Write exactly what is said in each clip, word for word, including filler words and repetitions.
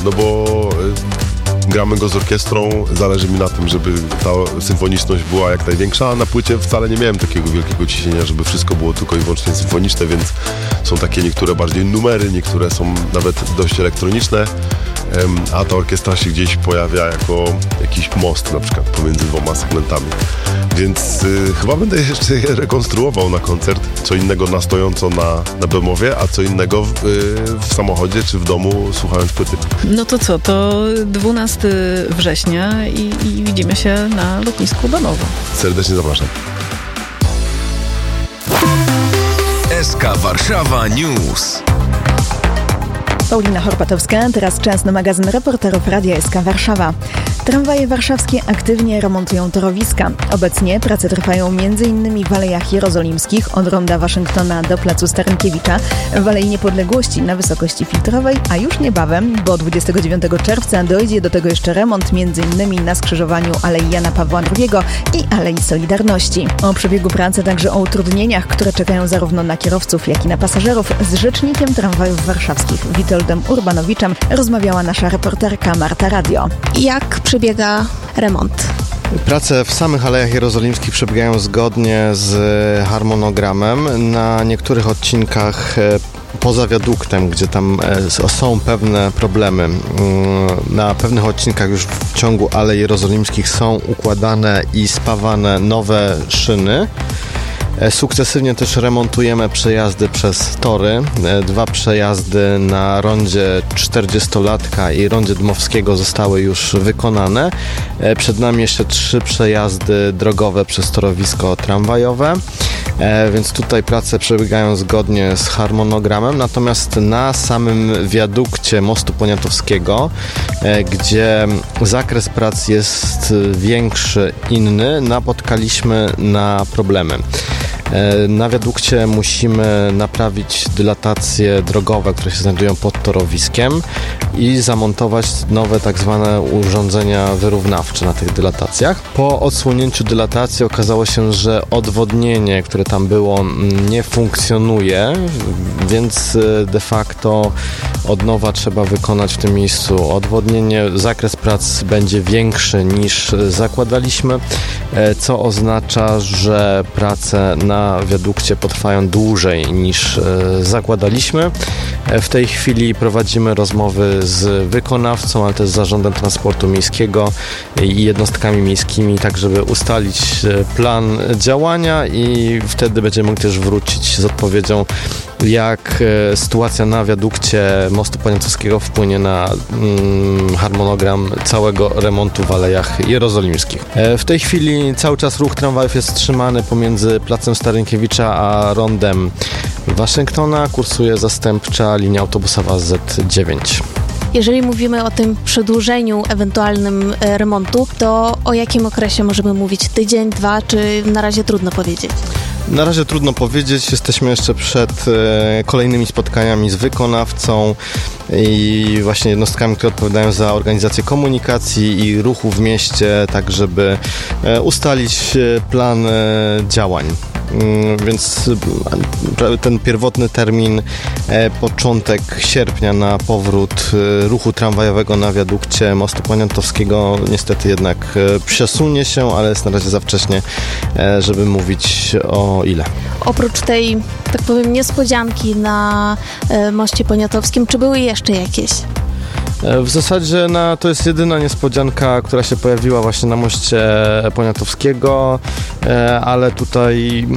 no bo y, gramy go z orkiestrą, zależy mi na tym, żeby ta symfoniczność była jak największa, a na płycie wcale nie miałem takiego wielkiego ciśnienia, żeby wszystko było tylko i wyłącznie symfoniczne, więc są takie niektóre bardziej numery, niektóre są nawet dość elektroniczne, ym, a ta orkiestra się gdzieś pojawia jako jakiś most na przykład pomiędzy dwoma segmentami. Więc y, chyba będę jeszcze je rekonstruował na koncert, co innego na stojąco na, na bemowie, a co innego w, y, w samochodzie czy w domu słuchając płyty. No to co, to dwunastego września i, i widzimy się na lotnisku Bemowo. Serdecznie zapraszam. S K Warszawa News. Paulina Horpatowska, teraz czas na magazyn reporterów Radia S K Warszawa. Tramwaje warszawskie aktywnie remontują torowiska. Obecnie prace trwają między innymi w Alejach Jerozolimskich od ronda Waszyngtona do placu Starynkiewicza, w Alei Niepodległości na wysokości filtrowej, a już niebawem, bo dwudziestego dziewiątego czerwca dojdzie do tego jeszcze remont między innymi na skrzyżowaniu Alei Jana Pawła drugiego i Alei Solidarności. O przebiegu pracy, także o utrudnieniach, które czekają zarówno na kierowców, jak i na pasażerów, z rzecznikiem tramwajów warszawskich Witoldem Urbanowiczem rozmawiała nasza reporterka Marta Radio. Jak przebiega remont? Prace w samych Alejach Jerozolimskich przebiegają zgodnie z harmonogramem. Na niektórych odcinkach poza wiaduktem, gdzie tam są pewne problemy, na pewnych odcinkach już w ciągu Alei Jerozolimskich są układane i spawane nowe szyny. Sukcesywnie też remontujemy przejazdy przez tory. Dwa przejazdy na rondzie czterdziestolatka i rondzie Dmowskiego zostały już wykonane. Przed nami jeszcze trzy przejazdy drogowe przez torowisko tramwajowe. Więc tutaj prace przebiegają zgodnie z harmonogramem. Natomiast na samym wiadukcie mostu Poniatowskiego, gdzie zakres prac jest większy, inny, napotkaliśmy na problemy. Na wiadukcie musimy naprawić dylatacje drogowe, które się znajdują pod torowiskiem i zamontować nowe tak zwane urządzenia wyrównawcze na tych dylatacjach. Po odsłonięciu dylatacji okazało się, że odwodnienie, które tam było, nie funkcjonuje, więc de facto od nowa trzeba wykonać w tym miejscu odwodnienie. Zakres prac będzie większy niż zakładaliśmy, co oznacza, że prace na na wiadukcie potrwają dłużej niż e, zakładaliśmy. E, w tej chwili prowadzimy rozmowy z wykonawcą, ale też z Zarządem Transportu Miejskiego i jednostkami miejskimi, tak żeby ustalić plan działania i wtedy będziemy mogli też wrócić z odpowiedzią, jak e, sytuacja na wiadukcie mostu Poniatowskiego wpłynie na mm, harmonogram całego remontu w Alejach Jerozolimskich. E, w tej chwili cały czas ruch tramwajów jest wstrzymany pomiędzy placem Starynkiewicza a rondem Waszyngtona. Kursuje zastępcza linia autobusowa Z dziewięć. Jeżeli mówimy o tym przedłużeniu ewentualnym remontu, to o jakim okresie możemy mówić? Tydzień, dwa, czy na razie trudno powiedzieć? Na razie trudno powiedzieć. Jesteśmy jeszcze przed e, kolejnymi spotkaniami z wykonawcą i właśnie jednostkami, które odpowiadają za organizację komunikacji i ruchu w mieście, tak żeby e, ustalić plan e, działań. Więc ten pierwotny termin, początek sierpnia na powrót ruchu tramwajowego na wiadukcie mostu Poniatowskiego niestety jednak przesunie się, ale jest na razie za wcześnie, żeby mówić o ile. Oprócz tej, tak powiem, niespodzianki na moście Poniatowskim, czy były jeszcze jakieś? W zasadzie na, to jest jedyna niespodzianka, która się pojawiła właśnie na moście Poniatowskiego, ale tutaj,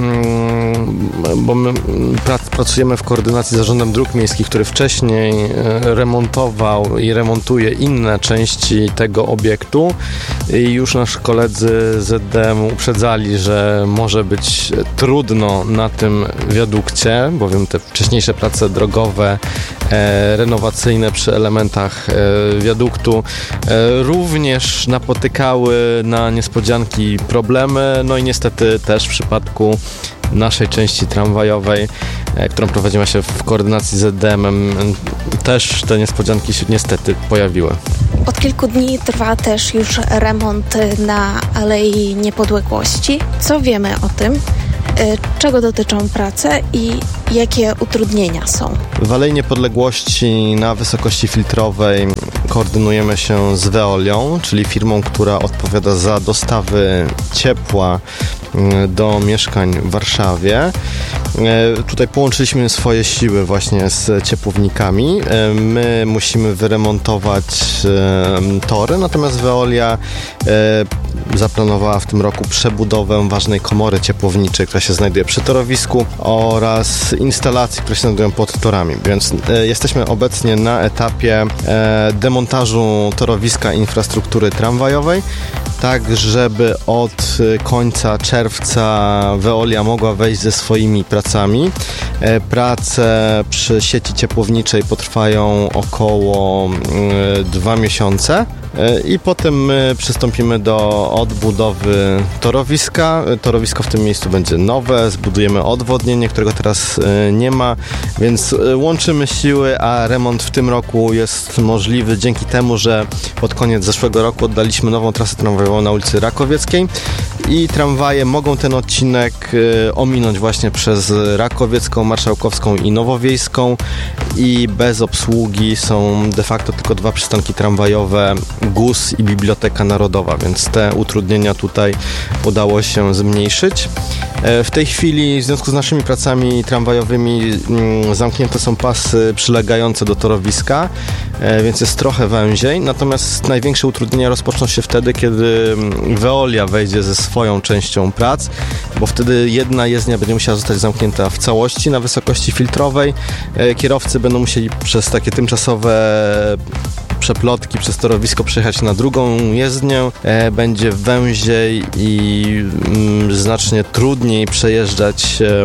bo my pracujemy w koordynacji z Zarządem Dróg Miejskich, który wcześniej remontował i remontuje inne części tego obiektu i już nasi koledzy z D M uprzedzali, że może być trudno na tym wiadukcie, bowiem te wcześniejsze prace drogowe, renowacyjne przy elementach wiaduktu również napotykały na niespodzianki, problemy, no i niestety też w przypadku naszej części tramwajowej, którą prowadzimy się w koordynacji z D M-em, też te niespodzianki się niestety pojawiły. Od kilku dni trwa też już remont na Alei Niepodległości. Co wiemy o tym? Czego dotyczą prace i jakie utrudnienia są? W Alei Niepodległości na wysokości filtrowej koordynujemy się z Veolią, czyli firmą, która odpowiada za dostawy ciepła do mieszkań w Warszawie. Tutaj połączyliśmy swoje siły właśnie z ciepłownikami. My musimy wyremontować tory, natomiast Veolia zaplanowała w tym roku przebudowę ważnej komory ciepłowniczej, która się znajduje przy torowisku, oraz instalacji, które się znajdują pod torami. Więc jesteśmy obecnie na etapie demontażu torowiska infrastruktury tramwajowej, tak żeby od końca czerwca Veolia mogła wejść ze swoimi pracami. Prace przy sieci ciepłowniczej potrwają około dwa miesiące. I potem my przystąpimy do odbudowy torowiska. Torowisko w tym miejscu będzie nowe, zbudujemy odwodnienie, którego teraz nie ma, więc łączymy siły, a remont w tym roku jest możliwy dzięki temu, że pod koniec zeszłego roku oddaliśmy nową trasę tramwajową na ulicy Rakowieckiej i tramwaje mogą ten odcinek ominąć właśnie przez Rakowiecką, Marszałkowską i Nowowiejską i bez obsługi są de facto tylko dwa przystanki tramwajowe, G U S i Biblioteka Narodowa, więc te utrudnienia tutaj udało się zmniejszyć. W tej chwili w związku z naszymi pracami tramwajowymi zamknięte są pasy przylegające do torowiska, więc jest trochę węziej, natomiast największe utrudnienia rozpoczną się wtedy, kiedy Veolia wejdzie ze swoją częścią prac, bo wtedy jedna jezdnia będzie musiała zostać zamknięta w całości na wysokości filtrowej. Kierowcy będą musieli przez takie tymczasowe przeplotki przez torowisko przejechać na drugą jezdnię, e, będzie węziej i mm, znacznie trudniej przejeżdżać e,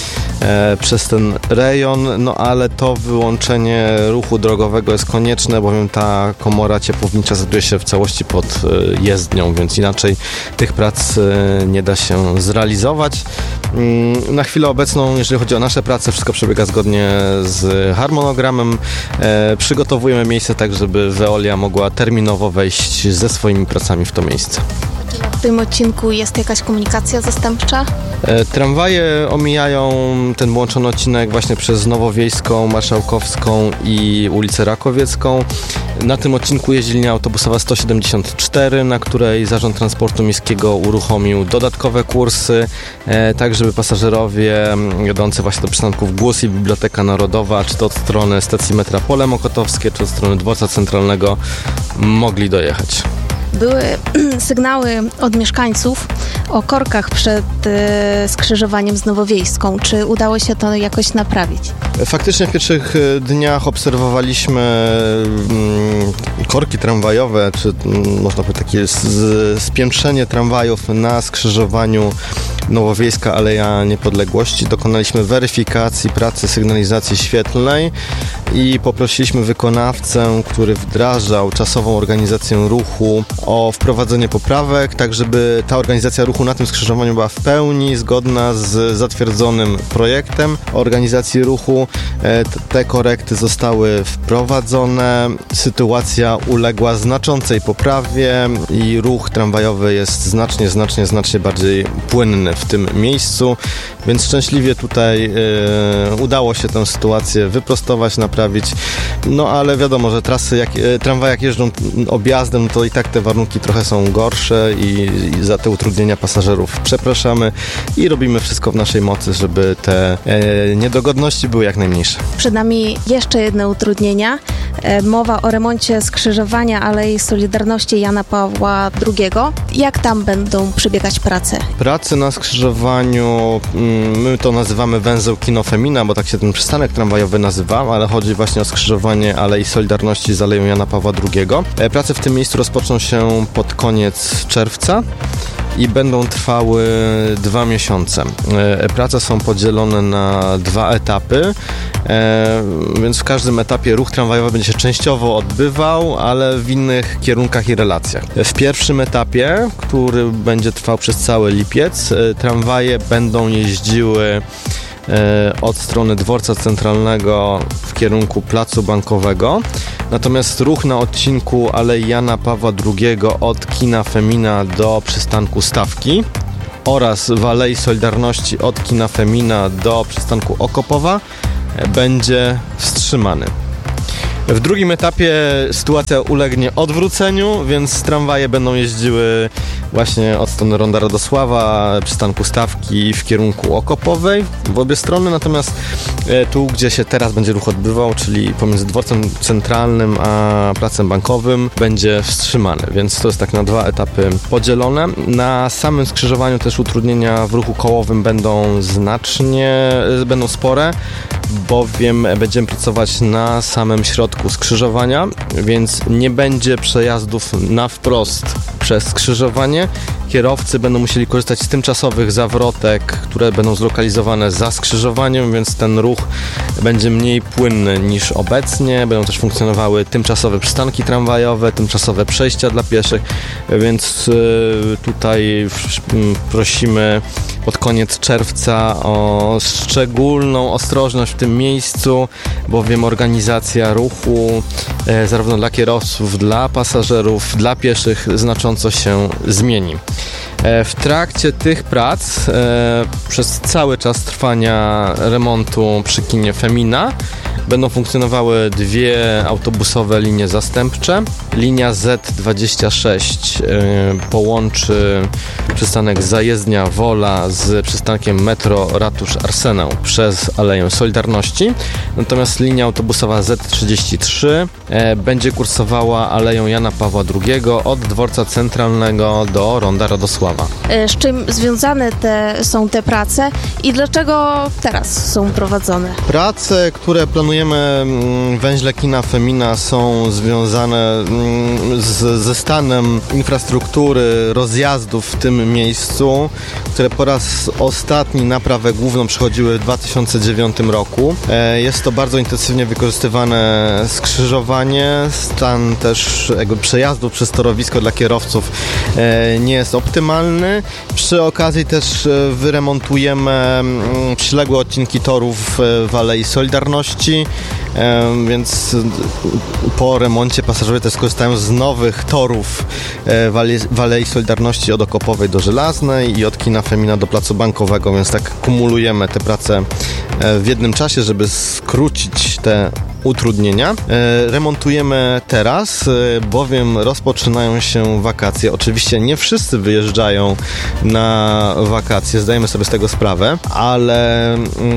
e, przez ten rejon, no ale to wyłączenie ruchu drogowego jest konieczne, bowiem ta komora ciepłownicza znajduje się w całości pod e, jezdnią, więc inaczej tych prac e, nie da się zrealizować. Mm, na chwilę obecną, jeżeli chodzi o nasze prace, wszystko przebiega zgodnie z harmonogramem. E, przygotowujemy miejsce tak, żeby Veolia mogła terminowo wejść ze swoimi pracami w to miejsce. W tym odcinku jest jakaś komunikacja zastępcza? E, tramwaje omijają ten włączony odcinek właśnie przez Nowowiejską, Marszałkowską i ulicę Rakowiecką. Na tym odcinku jeździ linia autobusowa sto siedemdziesiąt cztery, na której Zarząd Transportu Miejskiego uruchomił dodatkowe kursy, e, tak żeby pasażerowie jadący właśnie do przystanków G U S i Biblioteka Narodowa, czy to od strony stacji metra Pole Mokotowskie, czy od strony dworca centralnego, mogli dojechać. Były sygnały od mieszkańców o korkach przed e, skrzyżowaniem z Nowowiejską. Czy udało się to jakoś naprawić? Faktycznie w pierwszych dniach obserwowaliśmy mm, korki tramwajowe, czy mm, można powiedzieć takie z, spiętrzenie tramwajów na skrzyżowaniu Nowowiejska Aleja Niepodległości. Dokonaliśmy weryfikacji pracy sygnalizacji świetlnej i poprosiliśmy wykonawcę, który wdrażał czasową organizację ruchu, o wprowadzenie poprawek, tak żeby ta organizacja ruchu na tym skrzyżowaniu była w pełni zgodna z zatwierdzonym projektem organizacji ruchu. Te korekty zostały wprowadzone, sytuacja uległa znaczącej poprawie i ruch tramwajowy jest znacznie, znacznie, znacznie bardziej płynny w tym miejscu, więc szczęśliwie tutaj e, udało się tę sytuację wyprostować, naprawić, no ale wiadomo, że trasy, jak, e, tramwaje jak jeżdżą objazdem, to i tak te warunki trochę są gorsze i, i za te utrudnienia pasażerów przepraszamy i robimy wszystko w naszej mocy, żeby te e, niedogodności były jak najmniejsze. Przed nami jeszcze jedne utrudnienia. E, mowa o remoncie skrzyżowania Alei Solidarności Jana Pawła drugiego. Jak tam będą przebiegać prace? Prace na skrzyżowaniu, my to nazywamy węzeł Kino Femina, bo tak się ten przystanek tramwajowy nazywa, ale chodzi właśnie o skrzyżowanie Alei Solidarności z Aleją Jana Pawła drugiego. Prace w tym miejscu rozpoczną się pod koniec czerwca i będą trwały dwa miesiące. Prace są podzielone na dwa etapy, więc w każdym etapie ruch tramwajowy będzie się częściowo odbywał, ale w innych kierunkach i relacjach. W pierwszym etapie, który będzie trwał przez cały lipiec, tramwaje będą jeździły od strony dworca centralnego w kierunku Placu Bankowego. Natomiast ruch na odcinku Alei Jana Pawła drugiego od Kina Femina do przystanku Stawki oraz w Alei Solidarności od kina Femina do przystanku Okopowa będzie wstrzymany. W drugim etapie sytuacja ulegnie odwróceniu, więc tramwaje będą jeździły właśnie od strony Ronda Radosława, przystanku Stawki w kierunku Okopowej w obie strony, natomiast tu, gdzie się teraz będzie ruch odbywał, czyli pomiędzy dworcem centralnym a placem bankowym, będzie wstrzymany, więc to jest tak na dwa etapy podzielone. Na samym skrzyżowaniu też utrudnienia w ruchu kołowym będą znacznie, będą spore, bowiem będziemy pracować na samym środku skrzyżowania, więc nie będzie przejazdów na wprost przez skrzyżowanie. Kierowcy będą musieli korzystać z tymczasowych zawrotek, które będą zlokalizowane za skrzyżowaniem, więc ten ruch będzie mniej płynny niż obecnie. Będą też funkcjonowały tymczasowe przystanki tramwajowe, tymczasowe przejścia dla pieszych, więc tutaj prosimy pod koniec czerwca o szczególną ostrożność w tym miejscu, bowiem organizacja ruchu zarówno dla kierowców, dla pasażerów, dla pieszych znacząco się zmieni. W trakcie tych prac e, przez cały czas trwania remontu przy kinie Femina będą funkcjonowały dwie autobusowe linie zastępcze. Linia Z dwadzieścia sześć e, połączy przystanek Zajezdnia Wola z przystankiem metro Ratusz Arsenał przez Aleję Solidarności. Natomiast linia autobusowa Z trzydzieści trzy e, będzie kursowała Aleją Jana Pawła drugiego od dworca centralnego do Ronda Radosława. Z czym związane te, są te prace i dlaczego teraz są prowadzone? Prace, które planujemy w węźle kina Femina, są związane z, ze stanem infrastruktury rozjazdów w tym miejscu, które po raz ostatni na prawę główną przychodziły w dwa tysiące dziewiątym roku. Jest to bardzo intensywnie wykorzystywane skrzyżowanie. Stan też jakby przejazdów przez torowisko dla kierowców nie jest optymalny. Przy okazji też wyremontujemy przyległe odcinki torów w Alei Solidarności, więc po remoncie pasażerowie też skorzystają z nowych torów w Alei, w Alei Solidarności od Okopowej do Żelaznej i od kina Femina do placu bankowego, więc tak kumulujemy te prace w jednym czasie, żeby skrócić te utrudnienia. Remontujemy teraz, bowiem rozpoczynają się wakacje. Oczywiście nie wszyscy wyjeżdżają na wakacje, zdajemy sobie z tego sprawę, ale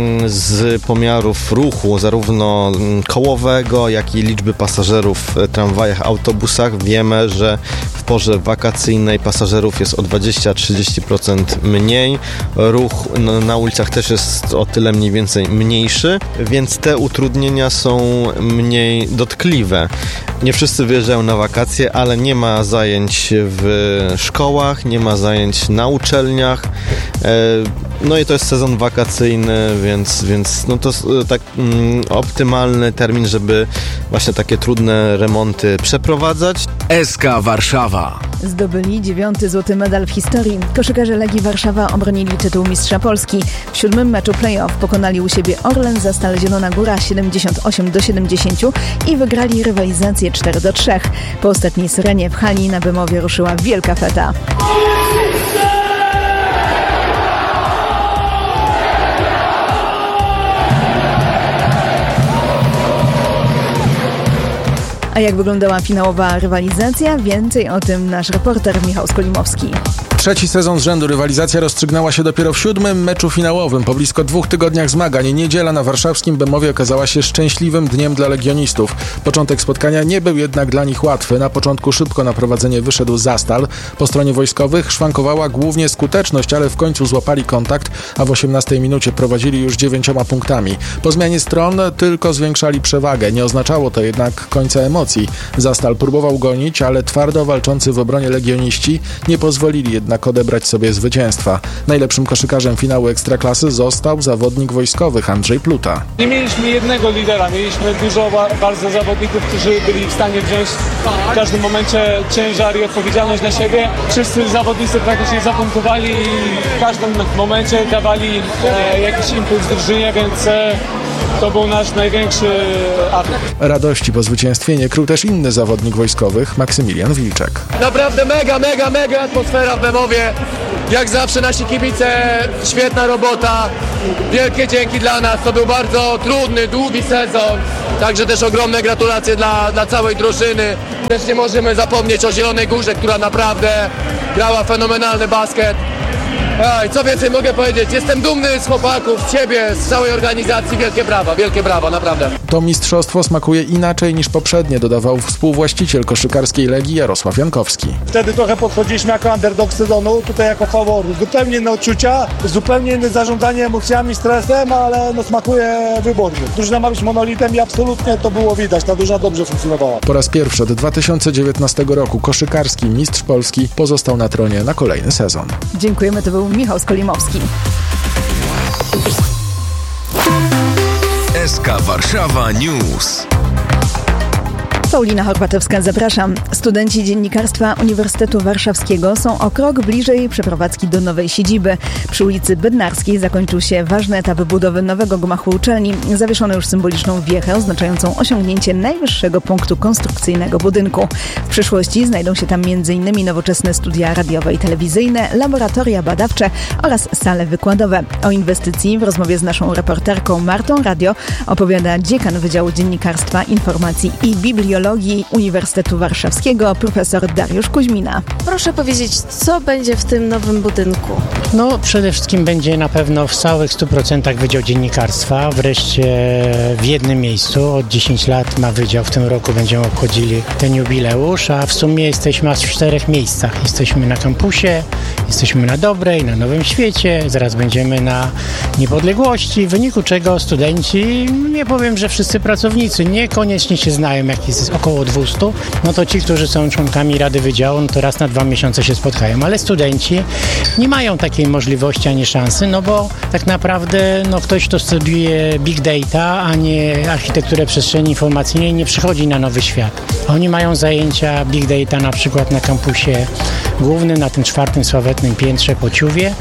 z pomiarów ruchu, zarówno kołowego, jak i liczby pasażerów w tramwajach, autobusach, wiemy, że w porze wakacyjnej pasażerów jest o dwadzieścia do trzydziestu procent mniej. Ruch na ulicach też jest o tyle mniej więcej mniejszy, więc te utrudnienia są mniej dotkliwe. Nie wszyscy wyjeżdżają na wakacje, ale nie ma zajęć w szkołach, nie ma zajęć na uczelniach. No i to jest sezon wakacyjny, więc, więc no to jest tak mm, optymalny termin, żeby właśnie takie trudne remonty przeprowadzać. S K Warszawa. Zdobyli dziewiąty złoty medal w historii. Koszykarze Legii Warszawa obronili tytuł mistrza Polski. W siódmym meczu play-off pokonali u siebie Orlen Zastal Zielona Góra siedemdziesiąt osiem do siedemdziesięciu i wygrali rywalizację cztery do trzech. Po ostatniej syrenie w hali na Bemowie ruszyła wielka feta. A jak wyglądała finałowa rywalizacja? Więcej o tym nasz reporter Michał Skolimowski. Trzeci sezon z rzędu rywalizacja rozstrzygnęła się dopiero w siódmym meczu finałowym. Po blisko dwóch tygodniach zmagań niedziela na warszawskim Bemowie okazała się szczęśliwym dniem dla legionistów. Początek spotkania nie był jednak dla nich łatwy. Na początku szybko na prowadzenie wyszedł Zastal. Po stronie wojskowych szwankowała głównie skuteczność, ale w końcu złapali kontakt, a w osiemnastej minucie prowadzili już dziewięcioma punktami. Po zmianie stron tylko zwiększali przewagę. Nie oznaczało to jednak końca emocji. Zastal próbował gonić, ale twardo walczący w obronie legioniści nie pozwolili jednak odebrać sobie zwycięstwa. Najlepszym koszykarzem finału Ekstraklasy został zawodnik wojskowych Andrzej Pluta. Nie mieliśmy jednego lidera, mieliśmy dużo bardzo zawodników, którzy byli w stanie wziąć w każdym momencie ciężar i odpowiedzialność na siebie. Wszyscy zawodnicy praktycznie zapunktowali i w każdym momencie dawali e, jakiś impuls drużynie, więc e, to był nasz największy atut. Radości po zwycięstwie nie krył też inny zawodnik wojskowych, Maksymilian Wilczek. Naprawdę mega, mega, mega atmosfera w Bemowie. Jak zawsze nasi kibice, świetna robota. Wielkie dzięki dla nas. To był bardzo trudny, długi sezon. Także też ogromne gratulacje dla, dla całej drużyny. Też nie możemy zapomnieć o Zielonej Górze, która naprawdę grała fenomenalny basket. Ej, co więcej mogę powiedzieć, jestem dumny z chłopaków, z ciebie, z całej organizacji, wielkie brawa, wielkie brawa, naprawdę. To mistrzostwo smakuje inaczej niż poprzednie, dodawał współwłaściciel koszykarskiej Legii Jarosław Jankowski. Wtedy trochę podchodziliśmy jako underdog sezonu, tutaj jako faworyt. Zupełnie inne odczucia, zupełnie inne zarządzanie emocjami, stresem, ale no smakuje wybornie. Drużyna ma być monolitem i absolutnie to było widać, ta drużyna dobrze funkcjonowała. Po raz pierwszy od dwa tysiące dziewiętnastego roku koszykarski mistrz Polski pozostał na tronie na kolejny sezon. Dziękujemy, to był Michał Skolimowski. S K Warszawa News. Paulina Horpatowska, zapraszam. Studenci Dziennikarstwa Uniwersytetu Warszawskiego są o krok bliżej przeprowadzki do nowej siedziby. Przy ulicy Bednarskiej zakończył się ważny etap budowy nowego gmachu uczelni. Zawieszono już symboliczną wiechę oznaczającą osiągnięcie najwyższego punktu konstrukcyjnego budynku. W przyszłości znajdą się tam między innymi nowoczesne studia radiowe i telewizyjne, laboratoria badawcze oraz sale wykładowe. O inwestycji w rozmowie z naszą reporterką Martą Radio opowiada dziekan Wydziału Dziennikarstwa, Informacji i Bibliologii Uniwersytetu Warszawskiego, profesor Dariusz Kuźmina. Proszę powiedzieć, co będzie w tym nowym budynku? No, przede wszystkim będzie na pewno w całych stu procentach Wydział Dziennikarstwa, wreszcie w jednym miejscu. Od dziesięciu lat ma wydział, w tym roku będziemy obchodzili ten jubileusz, a w sumie jesteśmy aż w czterech miejscach. Jesteśmy na kampusie, jesteśmy na Dobrej, na Nowym Świecie, zaraz będziemy na Niepodległości, w wyniku czego studenci, nie powiem, że wszyscy pracownicy, niekoniecznie się znają, jak jest około dwieście, no to ci, którzy są członkami Rady Wydziału, no to raz na dwa miesiące się spotkają, ale studenci nie mają takiej możliwości ani szansy, no bo tak naprawdę no ktoś, kto studiuje Big Data, a nie architekturę przestrzeni informacyjnej, nie przychodzi na Nowy Świat. Oni mają zajęcia Big Data na przykład na kampusie głównym, na tym czwartym sławetnym piętrze po Ciuwie.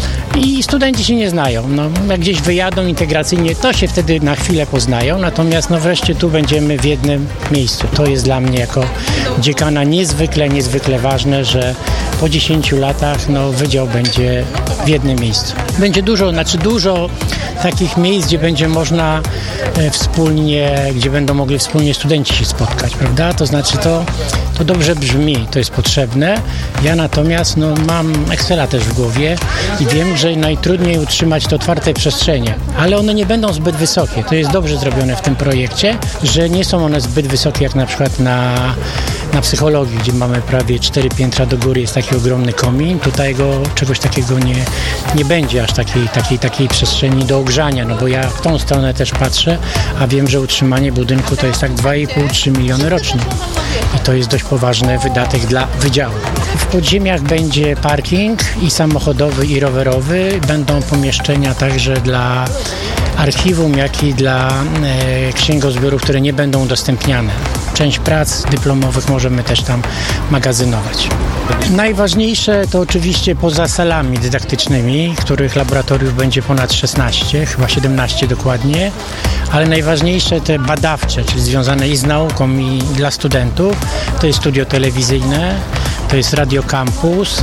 I studenci się nie znają. No, jak gdzieś wyjadą integracyjnie, to się wtedy na chwilę poznają, natomiast no wreszcie tu będziemy w jednym miejscu. To jest dla mnie jako dziekana niezwykle, niezwykle ważne, że po dziesięciu latach no, wydział będzie w jednym miejscu. Będzie dużo, znaczy dużo takich miejsc, gdzie będzie można e, wspólnie, gdzie będą mogli wspólnie studenci się spotkać, prawda? To znaczy to, to dobrze brzmi, to jest potrzebne. Ja natomiast no, mam Excela też w głowie i wiem, że najtrudniej utrzymać te otwarte przestrzenie, ale one nie będą zbyt wysokie. To jest dobrze zrobione w tym projekcie, że nie są one zbyt wysokie jak na przykład na, na psychologii, gdzie mamy prawie cztery piętra do góry, jest taki ogromny komin. Tutaj go, czegoś takiego nie, nie będzie, aż takiej, takiej, takiej przestrzeni do ogrzania, no bo ja w tą stronę też patrzę, a wiem, że utrzymanie budynku to jest tak dwa i pół do trzech miliony rocznie. I to jest dość poważny wydatek dla wydziału. W podziemiach będzie parking i samochodowy, i rowerowy. Będą pomieszczenia także dla archiwum, jak i dla e, księgozbiorów, które nie będą udostępniane. Część prac dyplomowych możemy też tam magazynować. Najważniejsze to oczywiście poza salami dydaktycznymi, których laboratoriów będzie ponad szesnaście, chyba siedemnaście dokładnie, ale najważniejsze te badawcze, czyli związane i z nauką, i dla studentów, to jest studio telewizyjne, to jest Radio Campus,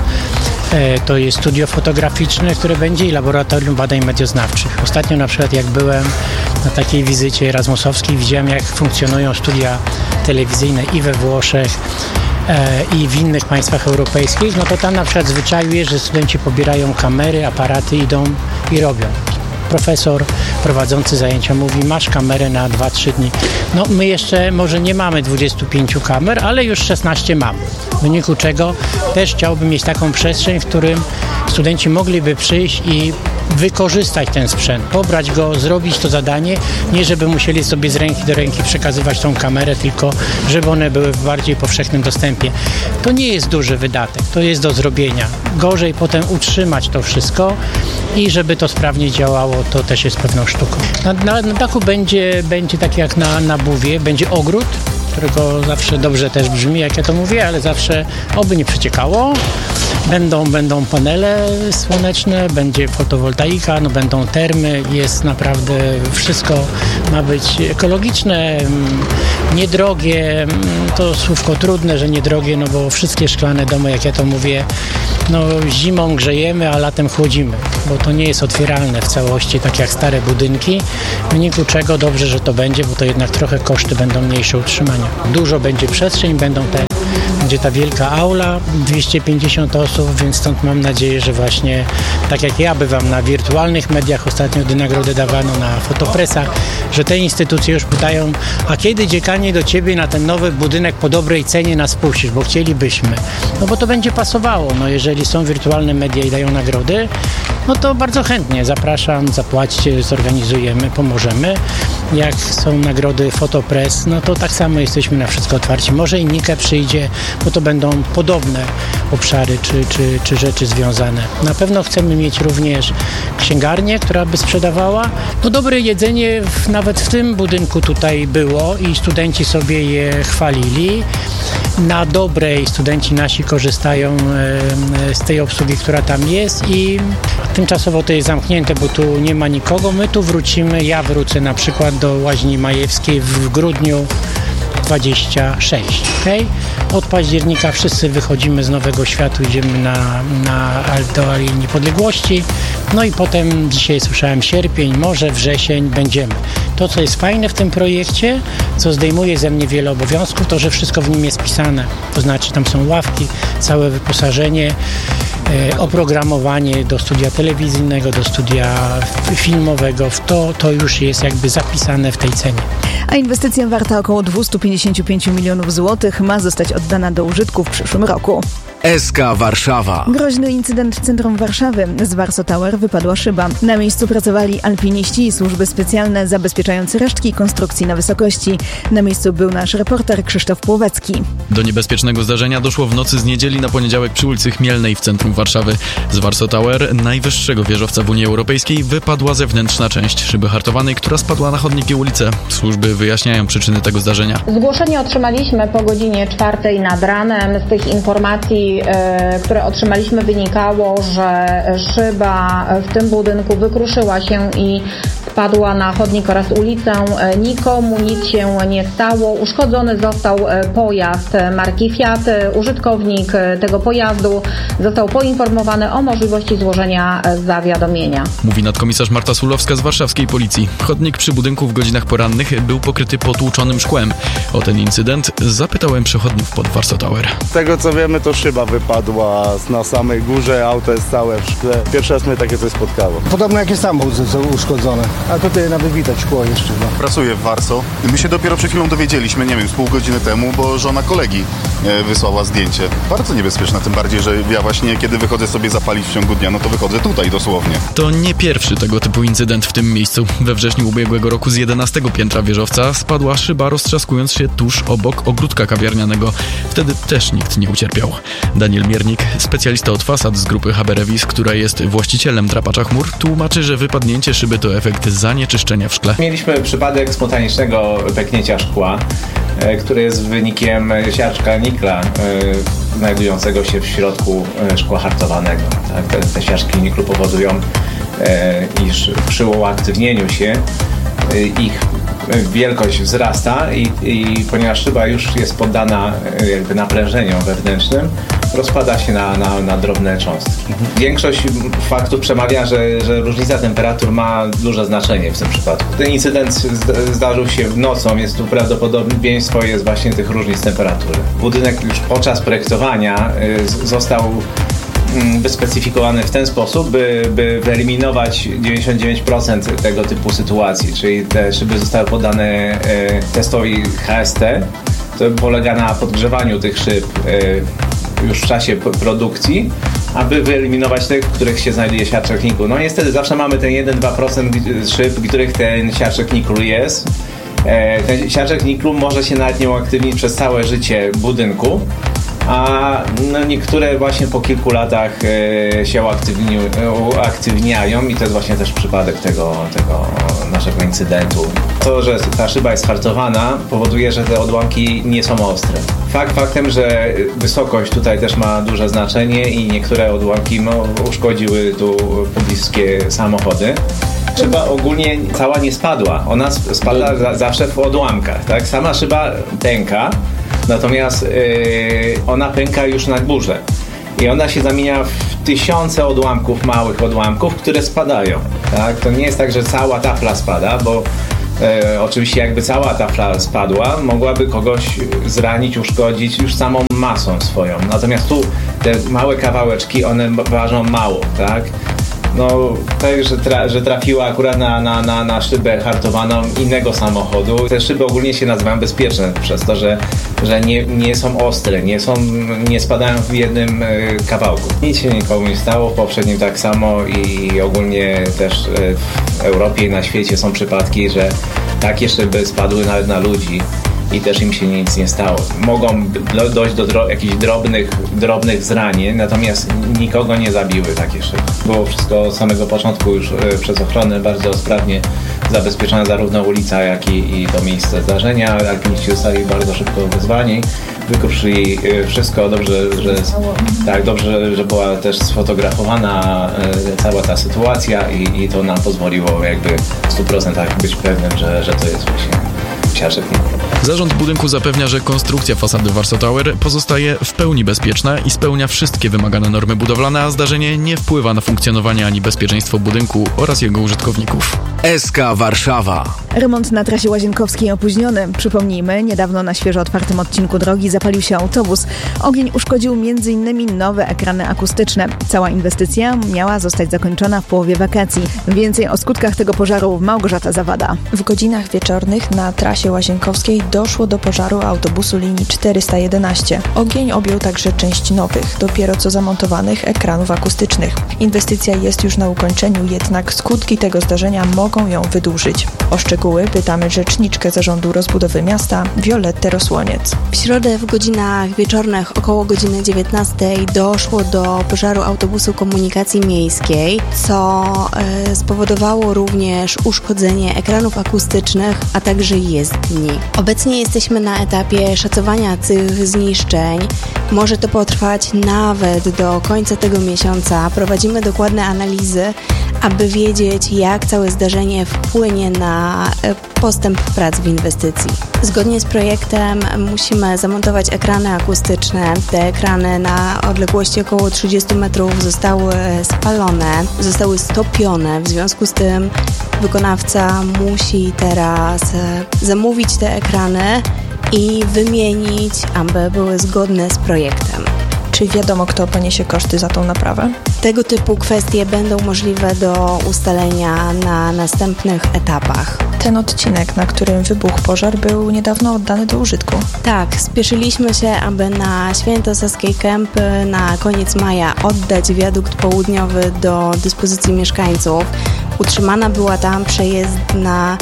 to jest studio fotograficzne, które będzie i laboratorium badań medioznawczych. Ostatnio na przykład jak byłem na takiej wizycie erasmusowskiej, widziałem jak funkcjonują studia telewizyjne i we Włoszech, i w innych państwach europejskich, no to tam na przykład zwyczaju jest, że studenci pobierają kamery, aparaty, idą i robią. Profesor prowadzący zajęcia mówi, masz kamerę na dwa trzy dni. No my jeszcze może nie mamy dwudziestu pięciu kamer, ale już szesnaście mamy. W wyniku czego też chciałbym mieć taką przestrzeń, w którym studenci mogliby przyjść i wykorzystać ten sprzęt, pobrać go, zrobić to zadanie, nie żeby musieli sobie z ręki do ręki przekazywać tą kamerę, tylko żeby one były w bardziej powszechnym dostępie. To nie jest duży wydatek, to jest do zrobienia. Gorzej potem utrzymać to wszystko i żeby to sprawnie działało, to też jest pewną sztuką. Na, na, na dachu będzie, będzie tak jak na, na Buwie, będzie ogród, którego zawsze dobrze też brzmi, jak ja to mówię, ale zawsze oby nie przeciekało. Będą, będą panele słoneczne, będzie fotowoltaika, no będą termy, jest naprawdę wszystko ma być ekologiczne, niedrogie, to słówko trudne, że niedrogie, no bo wszystkie szklane domy, jak ja to mówię, no zimą grzejemy, a latem chłodzimy, bo to nie jest otwieralne w całości, tak jak stare budynki, w wyniku czego dobrze, że to będzie, bo to jednak trochę koszty będą mniejsze utrzymania. Dużo będzie przestrzeń, będą te, będzie ta wielka aula, dwieście pięćdziesiąt osób, więc stąd mam nadzieję, że właśnie tak jak ja bywam na wirtualnych mediach, ostatnio gdy nagrodę dawano na fotopresach, że te instytucje już pytają, a kiedy dziekanie do ciebie na ten nowy budynek po dobrej cenie nas puścisz, bo chcielibyśmy. No bo to będzie pasowało, no jeżeli są wirtualne media i dają nagrody, no to bardzo chętnie zapraszam, zapłaćcie, zorganizujemy, pomożemy. Jak są nagrody Fotopress, no to tak samo jesteśmy na wszystko otwarci. Może i Nike przyjdzie, bo to będą podobne obszary czy, czy, czy rzeczy związane. Na pewno chcemy mieć również księgarnię, która by sprzedawała. No dobre jedzenie w, nawet w tym budynku tutaj było i studenci sobie je chwalili. Na dobrej studenci nasi korzystają e, z tej obsługi, która tam jest i tymczasowo to jest zamknięte, bo tu nie ma nikogo. My tu wrócimy, ja wrócę na przykład do Łaźni Majewskiej w grudniu dwudziestego szóstego. Okay? Od października wszyscy wychodzimy z Nowego Światu, idziemy na, na, do Alei Niepodległości. No i potem dzisiaj słyszałem sierpień, może wrzesień będziemy. To, co jest fajne w tym projekcie, co zdejmuje ze mnie wiele obowiązków, to, że wszystko w nim jest pisane. To znaczy tam są ławki, całe wyposażenie, e, oprogramowanie do studia telewizyjnego, do studia filmowego. To, to już jest jakby zapisane w tej cenie. A inwestycja warta około dwieście pięćdziesiąt pięć milionów złotych ma zostać oddana do użytku w przyszłym roku. S K Warszawa. Groźny incydent w centrum Warszawy. Z Warsaw Tower wypadła szyba. Na miejscu pracowali alpiniści i służby specjalne zabezpieczające resztki konstrukcji na wysokości. Na miejscu był nasz reporter Krzysztof Płowecki. Do niebezpiecznego zdarzenia doszło w nocy z niedzieli na poniedziałek przy ulicy Chmielnej w centrum Warszawy. Z Warsaw Tower, najwyższego wieżowca w Unii Europejskiej, wypadła zewnętrzna część szyby hartowanej, która spadła na chodnik i ulicę. Służby wyjaśniają przyczyny tego zdarzenia. Zgłoszenie otrzymaliśmy po godzinie czwartej nad ranem. Z tych informacji, które otrzymaliśmy, wynikało, że szyba w tym budynku wykruszyła się i spadła na chodnik oraz ulicę. Nikomu nic się nie stało. Uszkodzony został pojazd marki Fiat. Użytkownik tego pojazdu został poinformowany o możliwości złożenia zawiadomienia. Mówi nadkomisarz Marta Sulowska z warszawskiej policji. Chodnik przy budynku w godzinach porannych był pokryty potłuczonym szkłem. O ten incydent zapytałem przechodniów pod Warsaw Tower. Z tego co wiemy, to szyba wypadła na samej górze, auto jest całe w szkle. Pierwszy raz mnie takie coś spotkało. Podobno jakieś samochód są uszkodzone, a tutaj nawet widać szkło jeszcze. No. Pracuję w Warsaw. My się dopiero przed chwilą dowiedzieliśmy, nie wiem, z pół godziny temu, bo żona kolegi wysłała zdjęcie. Bardzo niebezpieczne, tym bardziej, że ja właśnie kiedy wychodzę sobie zapalić w ciągu dnia, no to wychodzę tutaj dosłownie. To nie pierwszy tego typu incydent w tym miejscu. We wrześniu ubiegłego roku z jedenastego piętra wieżowca spadła szyba, roztrzaskując się tuż obok ogródka kawiarnianego. Wtedy też nikt nie ucierpiał. Daniel Miernik, specjalista od fasad z grupy Haberevis, która jest właścicielem drapacza chmur, tłumaczy, że wypadnięcie szyby to efekt zanieczyszczenia w szkle. Mieliśmy przypadek spontanicznego pęknięcia szkła, które jest wynikiem siarczka nikla y, znajdującego się w środku szkła hartowanego. Tak? Te, te siarczki niklu powodują, y, iż przy uaktywnieniu się y, ich wielkość wzrasta i, i ponieważ szyba już jest poddana jakby naprężeniom wewnętrznym, rozpada się na, na, na drobne cząstki. Większość faktów przemawia, że, że różnica temperatur ma duże znaczenie w tym przypadku. Ten incydent zdarzył się nocą, więc tu prawdopodobieństwo jest właśnie tych różnic temperatury. Budynek już podczas projektowania został wyspecyfikowany w ten sposób, by, by wyeliminować dziewięćdziesiąt dziewięć procent tego typu sytuacji, czyli te szyby zostały poddane e, testowi H S T. To polega na podgrzewaniu tych szyb e, już w czasie produkcji, aby wyeliminować te, w których się znajduje siarczek niklu. No niestety zawsze mamy ten jeden do dwóch procent szyb, w których ten siarczek niklu jest. E, ten siarczek niklu może się nawet nie uaktywnić przez całe życie budynku. a no, niektóre właśnie po kilku latach e, się uaktywni, uaktywniają i to jest właśnie też przypadek tego, tego naszego incydentu. To, że ta szyba jest hartowana, powoduje, że te odłamki nie są ostre. Fakt faktem, że wysokość tutaj też ma duże znaczenie i niektóre odłamki no, uszkodziły tu pobliskie samochody. Szyba ogólnie cała nie spadła, ona spada za, zawsze w odłamkach, tak? Sama szyba pęka, natomiast yy, ona pęka już na górze i ona się zamienia w tysiące odłamków, małych odłamków, które spadają, tak? To nie jest tak, że cała tafla spada, bo E, oczywiście jakby cała tafla spadła, mogłaby kogoś zranić, uszkodzić już samą masą swoją. Natomiast tu te małe kawałeczki, one ważą mało, tak? No, tak, że, tra, że trafiła akurat na, na, na, na szybę hartowaną innego samochodu. Te szyby ogólnie się nazywają bezpieczne przez to, że, że nie, nie są ostre, nie, są, nie spadają w jednym y, kawałku. Nic się nikomu nie stało, w poprzednim tak samo i ogólnie też y, w Europie i na świecie są przypadki, że takie szyby spadły nawet na ludzi i też im się nic nie stało. Mogą do, dojść do dro, jakichś drobnych, drobnych zranień, natomiast nikogo nie zabiły takie szyby. Było wszystko od samego początku już y, przez ochronę bardzo sprawnie zabezpieczona zarówno ulica, jak i, i to miejsce zdarzenia. Alpiniści zostali bardzo szybko wezwani, wykruszyli y, wszystko. Dobrze, że, tak, dobrze, że była też sfotografowana y, cała ta sytuacja i, i to nam pozwoliło jakby w stu procentach być pewnym, że, że to jest właśnie siarczek Nikla. Zarząd budynku zapewnia, że konstrukcja fasady Warsaw Tower pozostaje w pełni bezpieczna i spełnia wszystkie wymagane normy budowlane, a zdarzenie nie wpływa na funkcjonowanie ani bezpieczeństwo budynku oraz jego użytkowników. S K Warszawa. Remont na trasie łazienkowskiej opóźniony. Przypomnijmy, niedawno na świeżo otwartym odcinku drogi zapalił się autobus. Ogień uszkodził między innymi nowe ekrany akustyczne. Cała inwestycja miała zostać zakończona w połowie wakacji. Więcej o skutkach tego pożaru Małgorzata Zawada. W godzinach wieczornych na trasie łazienkowskiej doszło do pożaru autobusu linii czterysta jedenaście. Ogień objął także część nowych, dopiero co zamontowanych ekranów akustycznych. Inwestycja jest już na ukończeniu, jednak skutki tego zdarzenia mogą ją wydłużyć. O szczegóły pytamy rzeczniczkę Zarządu Rozbudowy Miasta Violettę Rosłoniec. W środę w godzinach wieczornych około godziny dziewiętnastej doszło do pożaru autobusu komunikacji miejskiej, co e, spowodowało również uszkodzenie ekranów akustycznych, a także jezdni. Obecnie jesteśmy na etapie szacowania tych zniszczeń. Może to potrwać nawet do końca tego miesiąca. Prowadzimy dokładne analizy, aby wiedzieć, jak całe zdarzenie wpłynie na postęp prac w inwestycji. Zgodnie z projektem musimy zamontować ekrany akustyczne. Te ekrany na odległości około trzydziestu metrów zostały spalone, zostały stopione. W związku z tym wykonawca musi teraz zamówić te ekrany i wymienić, aby były zgodne z projektem. Czy wiadomo, kto poniesie koszty za tą naprawę? Tego typu kwestie będą możliwe do ustalenia na następnych etapach. Ten odcinek, na którym wybuchł pożar, był niedawno oddany do użytku. Tak, spieszyliśmy się, aby na Święto Saskiej Kępy na koniec maja oddać wiadukt południowy do dyspozycji mieszkańców. Utrzymana była tam przejezdna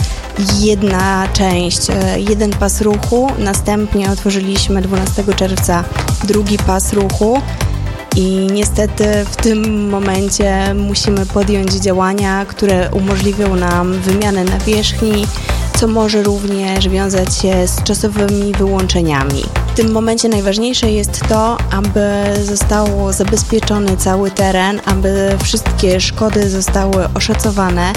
jedna część, jeden pas ruchu. Następnie otworzyliśmy dwunastego czerwca drugi pas ruchu i niestety w tym momencie musimy podjąć działania, które umożliwią nam wymianę nawierzchni, co może również wiązać się z czasowymi wyłączeniami. W tym momencie najważniejsze jest to, aby został zabezpieczony cały teren, aby wszystkie szkody zostały oszacowane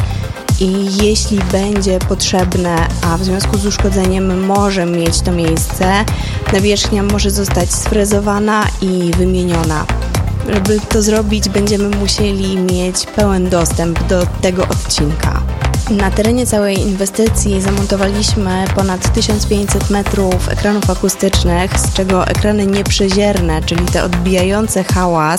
i jeśli będzie potrzebne, a w związku z uszkodzeniem może mieć to miejsce, nawierzchnia może zostać sfrezowana i wymieniona. Żeby to zrobić, będziemy musieli mieć pełen dostęp do tego odcinka. Na terenie całej inwestycji zamontowaliśmy ponad tysiąc pięćset metrów ekranów akustycznych, z czego ekrany nieprzezierne, czyli te odbijające hałas,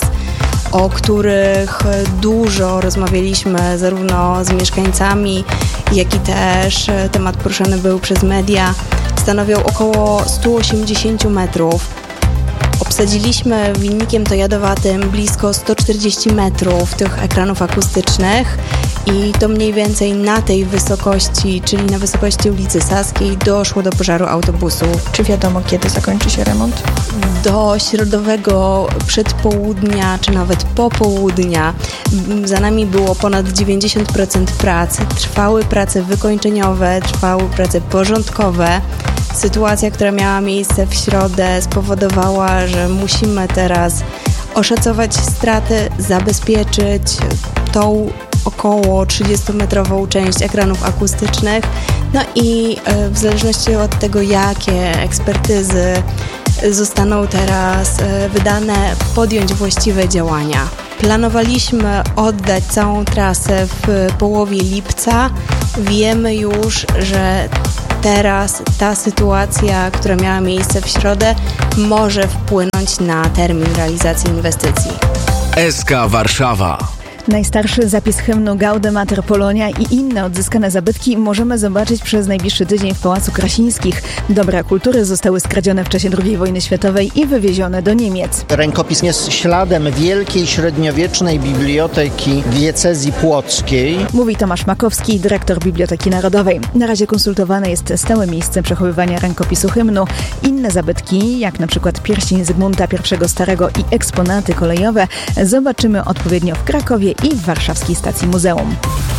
o których dużo rozmawialiśmy zarówno z mieszkańcami, jak i też temat poruszany był przez media, stanowią około sto osiemdziesiąt metrów. Obsadziliśmy wilnikiem tojadowatym blisko sto czterdzieści metrów tych ekranów akustycznych i to mniej więcej na tej wysokości, czyli na wysokości ulicy Saskiej, doszło do pożaru autobusu. Czy wiadomo, kiedy zakończy się remont? Do środowego przedpołudnia, czy nawet popołudnia. Za nami było ponad dziewięćdziesiąt procent prac. Trwały prace wykończeniowe, trwały prace porządkowe. Sytuacja, która miała miejsce w środę, spowodowała, że musimy teraz oszacować straty, zabezpieczyć tą około trzydziestometrową część ekranów akustycznych. No i w zależności od tego, jakie ekspertyzy zostaną teraz wydane, podjąć właściwe działania. Planowaliśmy oddać całą trasę w połowie lipca. Wiemy już, że teraz ta sytuacja, która miała miejsce w środę, może wpłynąć na termin realizacji inwestycji. S K Warszawa. Najstarszy zapis hymnu Gaude Mater Polonia i inne odzyskane zabytki możemy zobaczyć przez najbliższy tydzień w Pałacu Krasińskich. Dobra kultury zostały skradzione w czasie drugiej wojny światowej i wywiezione do Niemiec. Rękopis jest śladem wielkiej średniowiecznej biblioteki diecezji płockiej. Mówi Tomasz Makowski, dyrektor Biblioteki Narodowej. Na razie konsultowane jest stałe miejsce przechowywania rękopisu hymnu. Inne zabytki, jak na przykład pierścień Zygmunta I Starego i eksponaty kolejowe, zobaczymy odpowiednio w Krakowie i w warszawskiej stacji muzeum.